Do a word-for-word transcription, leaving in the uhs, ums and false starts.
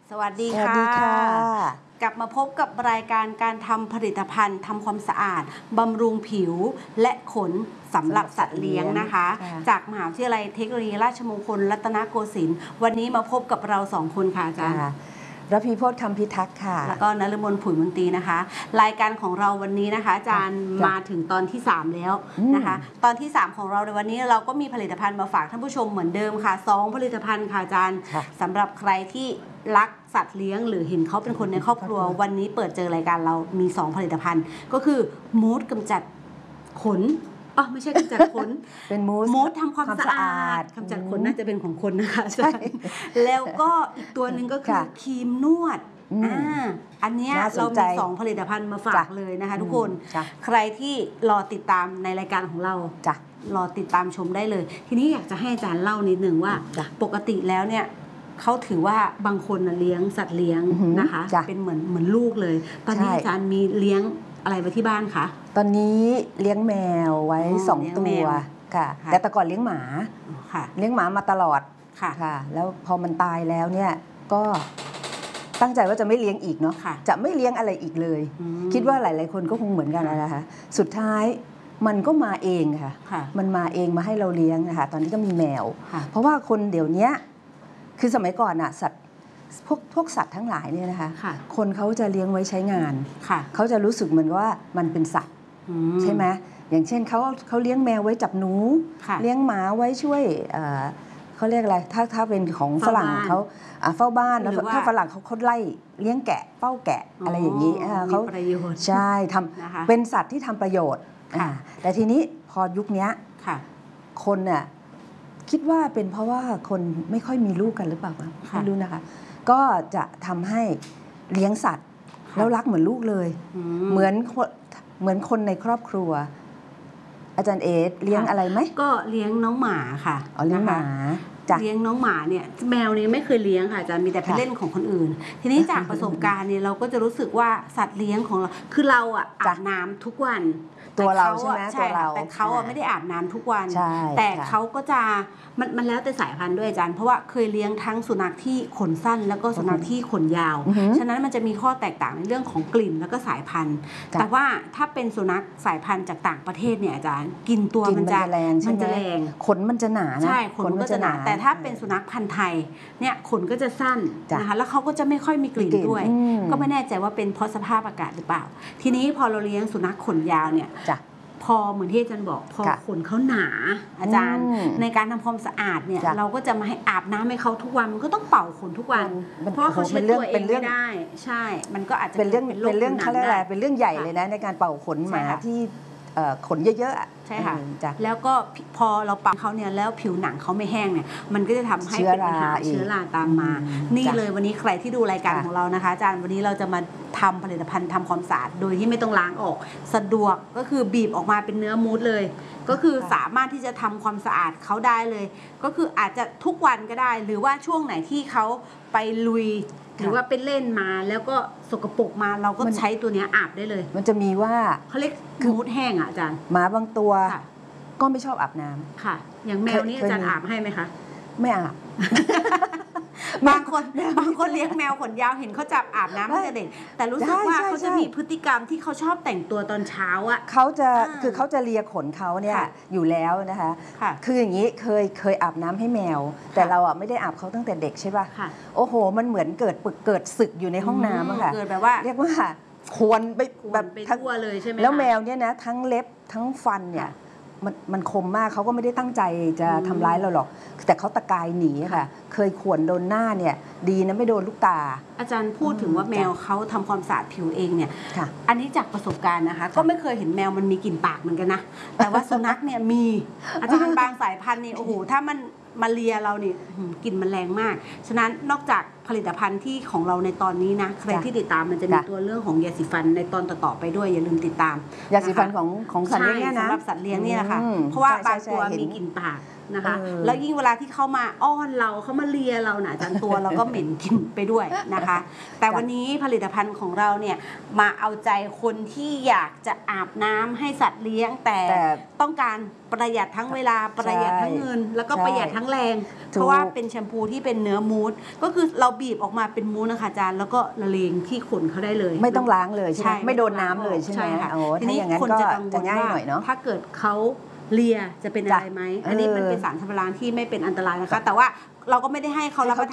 สวัสดีสวัสค่ะดีค่ะกลับมาพบกับรายการการทำผลิตภัณฑ์ทำความสะอาดบำรุงผิวและขนสำหรับสัตว์เลี้ยงนะคะ จากมหาวิทยาลัยเทคโนโลยีราชมงคลรัตนโกสินทร์วันนี้มาพบกับเราสองคนค่ะอาจารย์ระพีโพธิ์คำพิทักษ์ค่ะแล้วก็นฤมลผุยมนตรีนะคะ รายการของเราวันนี้นะคะอาจารย์มาถึงตอนที่สามแล้วนะคะตอนที่สามของเราในวันนี้เราก็มีผลิตภัณฑ์มาฝากท่านผู้ชมเหมือนเดิมค่ะสองผลิตภัณฑ์ค่ะอาจารย์สำหรับใครที่รักสัตว์เลี้ยงหรือเห็นเขาเป็นคนในครอบครัววันนี้เปิดเจอรายการเรามีสองผลิตภัณฑ์ก็คือมูสกำจัดขนอ๋อไม่ใช่กำจัดขนเป็นมูสมูสทำความสะอาดกำจัดขนน่าจะเป็นของคนนะคะใช่แล้วก็อีกตัวหนึ่งก็คือครีมนวดอ่าอันนี้เรามีสองผลิตภัณฑ์มาฝากเลยนะคะทุกคนใครที่รอติดตามในรายการของเราจ้ะรอติดตามชมได้เลยทีนี้อยากจะให้อาจารย์เล่านิดนึงว่าปกติแล้วเนี่ยเขาถือว่าบางคนเลี้ยงสัตว์เลี้ยงนะคะเป็นเหมือนเหมือนลูกเลยตอนนี้อาจารย์มีเลี้ยงอะไรไว้ที่บ้านคะตอนนี้เลี้ยงแมวไว้สองตัวค่ะแต่แต่ก่อนเลี้ยงหมาเลี้ยงหมามาตลอดค่ะแล้วพอมันตายแล้วเนี่ยก็ตั้งใจว่าจะไม่เลี้ยงอีกเนาะจะไม่เลี้ยงอะไรอีกเลยคิดว่าหลายๆคนก็คงเหมือนกันนะคะสุดท้ายมันก็มาเองค่ะมันมาเองมาให้เราเลี้ยงนะคะตอนนี้ก็มีแมวเพราะว่าคนเดี๋ยวนี้คือสมัยก่อนอะสัตว์พวกพวกสัตว์ทั้งหลายเนี่ยนะคะคนเขาจะเลี้ยงไว้ใช้งานเขาจะรู้สึกเหมือนว่ามันเป็นสัตว์ใช่ไหมอย่างเช่นเขาเขาเลี้ยงแมวไว้จับหนูเลี้ยงหมาไว้ช่วยเขาเรียกอะไรถ้าถ้าเป็นของฝรั่งเขาเฝ้าบ้านแล้วถ้าฝรั่งเขาเขาไล่เลี้ยงแกะเฝ้าแกะอะไรอย่างนี้เขาใช่ทำเป็นสัตว์ที่ทำประโยชน์แต่ทีนี้พอยุคนี้คนเนี่ยคิดว่าเป็นเพราะว่าคนไม่ค่อยมีลูกกันหรือเปล่าไม่รู้นะคะก็จะทำให้เลี้ยงสัตว์แล้วรักเหมือนลูกเลยเหมือนเหมือนคนในครอบครัวอาจารย์เอสเลี้ยงอะไรไหมก็เลี้ยงน้องหมาค่ะอ๋อเลี้ยงหมาเลี้ยงน้องหมาเนี่ยแมวนี่ไม่เคยเลี้ยงค่ะอาจารย์มีแต่ไปเล่นของคนอื่นทีนี้จากประสบการณ์เนี่ยเราก็จะรู้สึกว่าสัตว์เลี้ยงของเราคือเราอ่ะอาบน้ำทุกวันตัวเราใช่ไหมตัวเราแต่เขาอ่ะไม่ได้อาบน้ำทุกวันแต่เขาก็จะมันมันแล้วแต่สายพันธุ์ด้วยอาจารย์เพราะว่าเคยเลี้ยงทั้งสุนัขที่ขนสั้นแล้วก็สุนัขที่ขนยาวฉะนั้นมันจะมีข้อแตกต่างในเรื่องของกลิ่นแล้วก็สายพันธุ์แต่ว่าถ้าเป็นสุนัขสายพันธุ์จากต่างประเทศเนี่ยอาจารย์กินตัวมันจะมันจะแรงขนมันจะหนานะใช่ขนก็จะหนาแต่ถ้าเป็นสุนัขพันธุ์ไทยเนี่ยขนก็จะสั้นนะคะแล้วเขาก็จะไม่ค่อยมีกลิ่นด้วยก็ไม่แน่ใจว่าเป็นเพราะสภาพอากาศหรือเปล่าทีนี้พอเราเลี้ยงสุนัขขนยาวเนี่ยพอเหมือนที่อาจารย์บอกพอขนเขาหนาอาจารย์ในการทำความสะอาดเนี่ยเราก็จะมาให้อาบน้ำให้เขาทุกวันมันก็ต้องเป่าขนทุกวันเพราะเขาเช็ดตัวเองไม่ได้ใช่มันก็อาจจะเป็นเรื่องเป็นเรื่องเขาเรียกอะไรเป็นเรื่องใหญ่เลยนะในการเป่าขนหมาที่ขนเยอะๆใช่ค่ะแล้วก็พอเราปักเขาเนี่ยแล้วผิวหนังเขาไม่แห้งเนี่ยมันก็จะทำให้เป็นปัญหาเชื้อราตามมานี่เลยวันนี้ใครที่ดูรายการของเรานะคะอาจารย์วันนี้เราจะมาทำผลิตภัณฑ์ทำความสะอาดโดยที่ไม่ต้องล้างออกสะดวกก็คือบีบออกมาเป็นเนื้อมูสเลยก็คือสามารถที่จะทำความสะอาดเขาได้เลยก็คืออาจจะทุกวันก็ได้หรือว่าช่วงไหนที่เขาไปลุยหรือว่าไปเล่นมาแล้วก็สกปรกมาเราก็ใช้ตัวนี้อาบได้เลยมันจะมีว่าเขาเรียกมูสแห้งอ่ะอาจารย์หมาบางตัวก็ไม่ชอบอาบน้ำค่ะอย่างแมวนี่อาจารย์อาบให้ไหมคะไม่อาบบางคนบางคนเลี้ยงแมวขนยาวเห็นเขาจับอาบน้ำตั้งแต่เด็กแต่รู้สึกว่าเขาจะมีพฤติกรรมที่เขาชอบแต่งตัวตอนเช้าอ่ะเขาจะคือเขาจะเลียขนเขาเนี่ยอยู่แล้วนะคะคืออย่างนี้เคยเคยอาบน้ำให้แมวแต่เราอ่ะไม่ได้อาบเขาตั้งแต่เด็กใช่ป่ะโอ้โหมันเหมือนเกิดปึกเกิดศึกอยู่ในห้องน้ำอะค่ะเกิดแบบว่าเรียกว่าควรไปแบบทั่วเลยใช่ไหมแล้วแมวเนี่ยนะทั้งเล็บทั้งฟันเนี่ยมันมันคมมากเขาก็ไม่ได้ตั้งใจจะทำร้ายเราหรอกแต่เขาตะกายหนีค่ะเคยข่วนโดนหน้าเนี่ยดีนะไม่โดนลูกตาอาจารย์พูดถึงว่าแมวเขาทำความสะอาดผิวเองเนี่ยอันนี้จากประสบการณ์นะคะก็ไม่เคยเห็นแมวมันมีกลิ่นปากเหมือนกันนะแต่ว่าสุนัขเนี่ยมีอาจารย์บางสายพันธุ์นี่โอ้โหถ้ามันมาเลียเราเนี่ยกลิ่นมันแรงมากฉะนั้นนอกจากผลิตภัณฑ์ที่ของเราในตอนนี้นะใครที่ติดตามมันจะมีตัวเรื่องของยาสีฟันในตอนต่อๆไปด้วยอย่าลืมติดตามยาสีฟันของของสัตว์เลี้ยงเนี่ยนะสำหรับสัตว์เลี้ยงนี่แหละค่ะเพราะว่าบางตัวมีกลิ่นปากนะคะแล้วยิ่งเวลาที่เขามาอ้อนเราเขามาเลียเราหนาจันตัวเราก็เหม็นกลิ่นไปด้วยนะคะ แต่วันนี้ผลิตภัณฑ์ของเราเนี่ยมาเอาใจคนที่อยากจะอาบน้ำให้สัตว์เลี้ยงแต่ต้องการประหยัดทั้งเวลาประหยัดทั้งเงินแล้วก็ประหยัดทั้งแรงเพราะว่าเป็นแชมพูที่เป็นเนื้อมูสก็คือเราบีบออกมาเป็นมูสนะคะอาจารย์แล้วก็ละเลงที่ขนเขาได้เลยไม่ต้องล้างเลยใช่ไหมไม่โดนน้ำเลยใช่ไหมค่ะโอ้ถ้าอย่างนั้นก็จะง่ายหน่อยเนาะถ้าเกิดเขาเลียจะเป็นอะไรไหมอันนี้มันเป็นสารชำระล้างที่ไม่เป็นอันตรายนะคะแต่ว่าเราก็ไม่ได้ให้เขารับประทาน